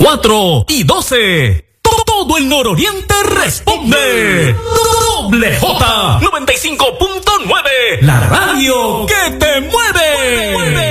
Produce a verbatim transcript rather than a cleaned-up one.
cuatro y doce. Todo el nororiente responde. Doble J noventa y cinco punto nueve. La radio que te mueve.